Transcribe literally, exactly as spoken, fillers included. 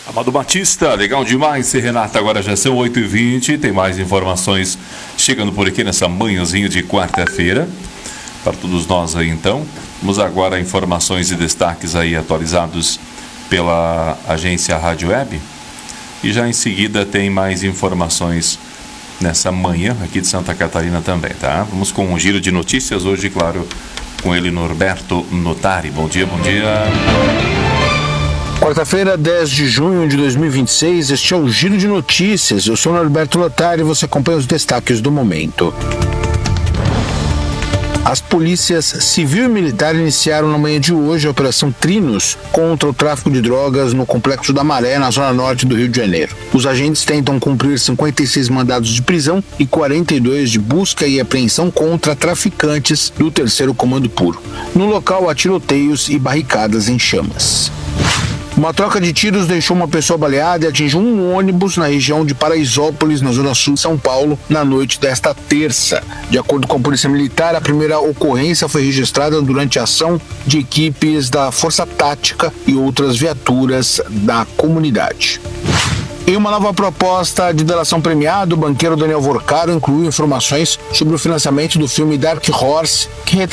Amado Batista, legal demais, Renata. Agora já são oito e vinte, tem mais informações chegando por aqui nessa manhãzinha de quarta-feira. Para todos nós aí então, vamos agora a informações e destaques aí atualizados pela agência Rádio Web. E já em seguida tem mais informações nessa manhã aqui de Santa Catarina também, tá? Vamos com um giro de notícias hoje, claro, com ele, Norberto Notari. Bom dia, bom dia. Quarta-feira, dez de junho de dois mil e vinte e seis, este é o Giro de Notícias. Eu sou o Norberto Notari e você acompanha os destaques do momento. As polícias civil e militar iniciaram na manhã de hoje a Operação Trinos contra o tráfico de drogas no Complexo da Maré, na zona norte do Rio de Janeiro. Os agentes tentam cumprir cinquenta e seis mandados de prisão e quarenta e dois de busca e apreensão contra traficantes do Terceiro Comando Puro. No local há tiroteios e barricadas em chamas. Uma troca de tiros deixou uma pessoa baleada e atingiu um ônibus na região de Paraisópolis, na zona sul de São Paulo, na noite desta terça. De acordo com a Polícia Militar, a primeira ocorrência foi registrada durante a ação de equipes da Força Tática e outras viaturas da comunidade. Em uma nova proposta de delação premiada, o banqueiro Daniel Vorcaro incluiu informações sobre o financiamento do filme Dark Horse, que